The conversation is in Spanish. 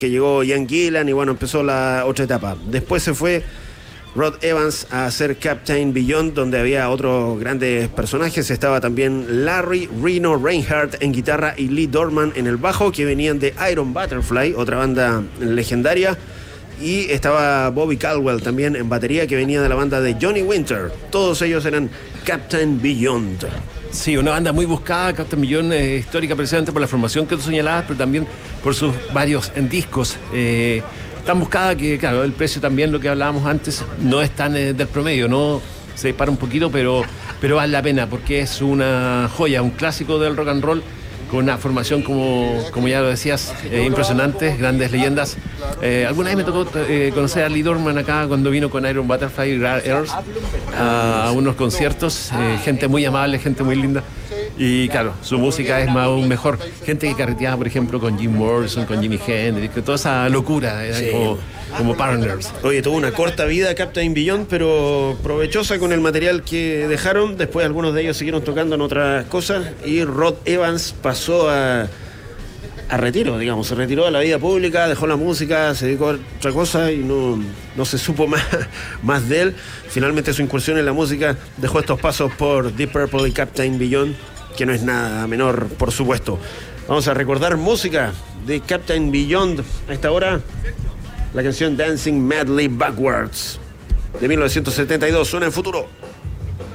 que llegó Ian Gillan y bueno, empezó la otra etapa. Después se fue Rod Evans a hacer Captain Beyond, donde había otros grandes personajes. Estaba también Larry Reno Reinhardt en guitarra y Lee Dorman en el bajo, que venían de Iron Butterfly, otra banda legendaria. Y estaba Bobby Caldwell también en batería, que venía de la banda de Johnny Winter. Todos ellos eran Captain Beyond. Sí, una banda muy buscada, Captain Beyond, histórica precisamente por la formación que tú señalabas, pero también por sus varios discos. Tan buscada que, claro, el precio también, lo que hablábamos antes, no es tan del promedio, ¿no? Se dispara un poquito, pero vale la pena, porque es una joya, un clásico del rock and roll, con una formación, como ya lo decías, impresionante, grandes leyendas. Alguna vez me tocó conocer a Lee Dorman acá cuando vino con Iron Butterfly y Rare Earth a unos conciertos. Gente muy amable, gente muy linda. Y claro, su música es más aún mejor. Gente que carreteaba, por ejemplo, con Jim Morrison, con Jimi Hendrix, que toda esa locura, sí, como partners. Oye, tuvo una corta vida Captain Beyond, pero provechosa con el material que dejaron. Después algunos de ellos siguieron tocando en otras cosas y Rod Evans pasó a retiro, digamos, se retiró de la vida pública, dejó la música, se dedicó a otra cosa y no se supo más de él. Finalmente su incursión en la música dejó estos pasos por Deep Purple y Captain Beyond, que no es nada menor, por supuesto. Vamos a recordar música de Captain Beyond a esta hora. La canción Dancing Madly Backwards de 1972 suena en Futuro.